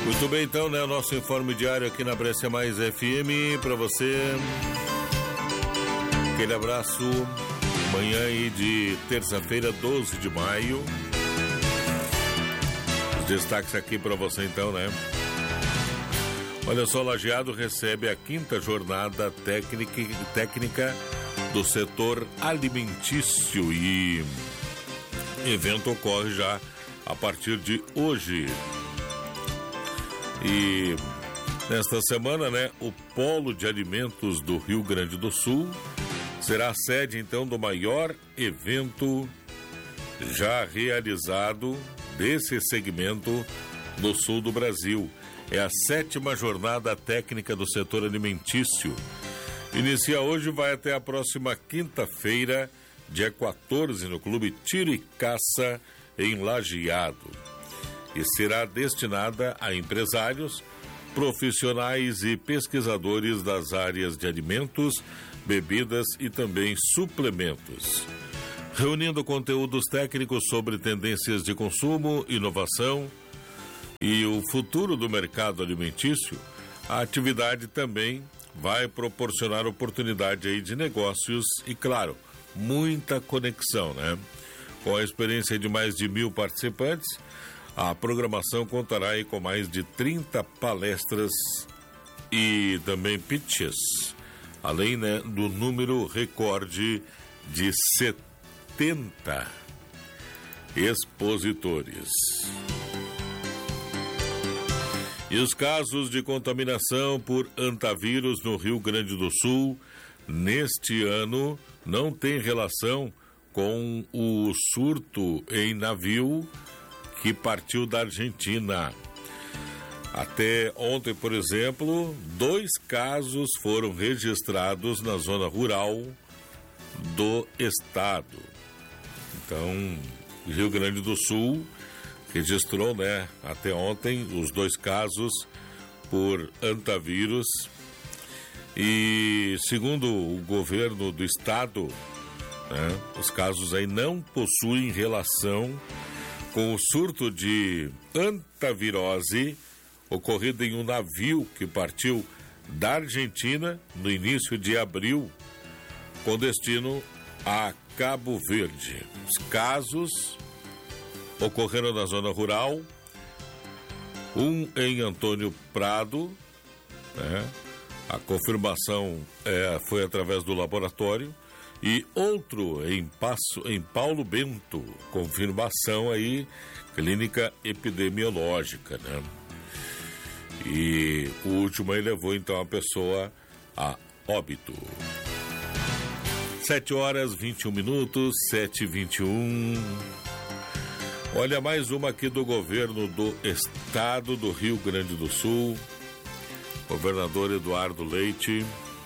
Muito bem, então, né? O nosso informe diário aqui na Brescia Mais FM para você. Aquele abraço. Manhã aí de terça-feira, 12 de maio. Os destaques aqui para você, então, né? Olha só, Lajeado recebe a 5ª jornada técnica do setor alimentício e evento ocorre já a partir de hoje. E nesta semana, né, o Polo de Alimentos do Rio Grande do Sul será a sede, então, do maior evento já realizado desse segmento no sul do Brasil. É a 7ª jornada técnica do setor alimentício. Inicia hoje e vai até a próxima quinta-feira, dia 14, no Clube Tiro e Caça, em Lajeado. E será destinada a empresários, profissionais e pesquisadores das áreas de alimentos, bebidas e também suplementos. Reunindo conteúdos técnicos sobre tendências de consumo, inovação e o futuro do mercado alimentício, a atividade também vai proporcionar oportunidade aí de negócios e, claro, muita conexão, né? Com a experiência de mais de 1.000 participantes, a programação contará aí com mais de 30 palestras e também pitches, além, né, do número recorde de 70 expositores. E os casos de contaminação por hantavírus no Rio Grande do Sul, neste ano, não tem relação com o surto em navio que partiu da Argentina. Até ontem, por exemplo, 2 casos foram registrados na zona rural do estado. Então, Rio Grande do Sul registrou, né, até ontem, os 2 casos por hantavírus. E, segundo o governo do estado, né, os casos aí não possuem relação com o surto de hantavirose ocorrido em um navio que partiu da Argentina no início de abril, com destino a Cabo Verde. Os casos ocorreram na zona rural, um em Antônio Prado, né? A confirmação foi através do laboratório, e outro em Paulo Bento, confirmação aí, clínica epidemiológica, né? E o último aí levou então a pessoa a óbito. 7h21, 7h21. Olha, mais uma aqui do governo do estado do Rio Grande do Sul. Governador Eduardo Leite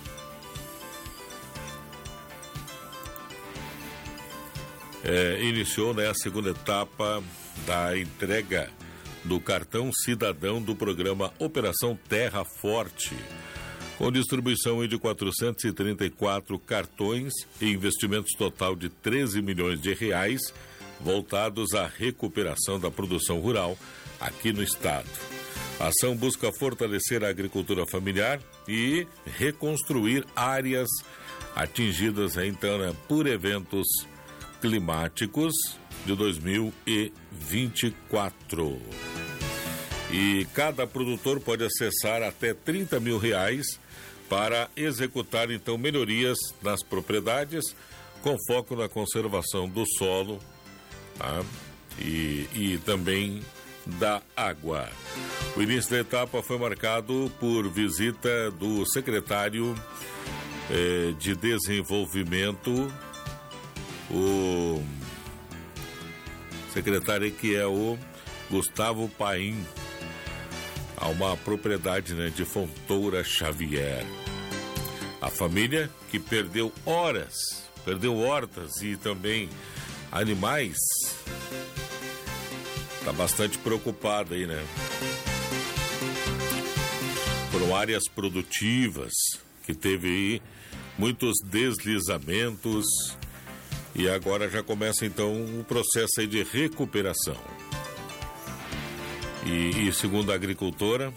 iniciou, né, a segunda etapa da entrega do cartão cidadão do programa Operação Terra Forte, com distribuição de 434 cartões e investimentos total de 13 milhões de reais voltados à recuperação da produção rural aqui no estado. A ação busca fortalecer a agricultura familiar e reconstruir áreas atingidas então, né, por eventos climáticos de 2024. E cada produtor pode acessar até 30 mil reais para executar então melhorias nas propriedades com foco na conservação do solo, tá? E também da água. O início da etapa foi marcado por visita do secretário de Desenvolvimento, o secretário que é o Gustavo Paim, a uma propriedade, né, de Fontoura Xavier. A família que perdeu hortas e também animais, está bastante preocupada aí, né? Foram áreas produtivas que teve aí muitos deslizamentos e agora já começa então o processo aí de recuperação. E segundo a agricultores,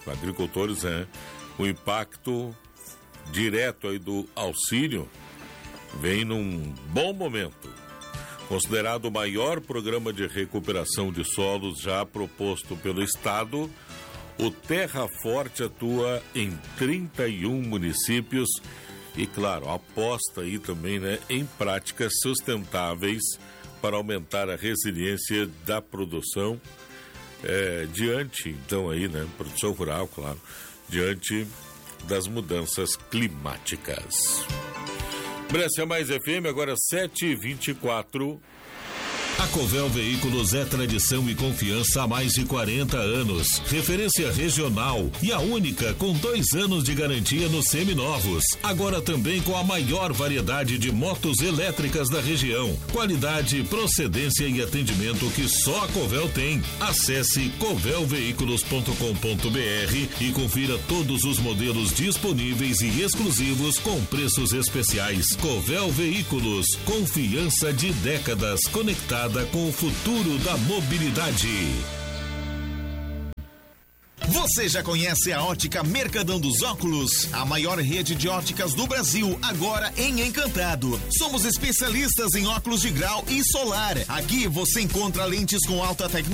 o impacto direto aí do auxílio vem num bom momento. Considerado o maior programa de recuperação de solos já proposto pelo Estado, o Terra Forte atua em 31 municípios e, claro, aposta aí também, né, em práticas sustentáveis para aumentar a resiliência da produção diante, então, aí, né, produção rural, claro, diante das mudanças climáticas. Brescia Mais FM, agora 7h24. A Covel Veículos é tradição e confiança há mais de 40 anos. Referência regional e a única com 2 anos de garantia nos seminovos. Agora também com a maior variedade de motos elétricas da região. Qualidade, procedência e atendimento que só a Covel tem. Acesse covelveículos.com.br e confira todos os modelos disponíveis e exclusivos com preços especiais. Covel Veículos, confiança de décadas conectada com o futuro da mobilidade. Você já conhece a Ótica Mercadão dos Óculos? A maior rede de óticas do Brasil, agora em Encantado. Somos especialistas em óculos de grau e solar. Aqui você encontra lentes com alta tecnologia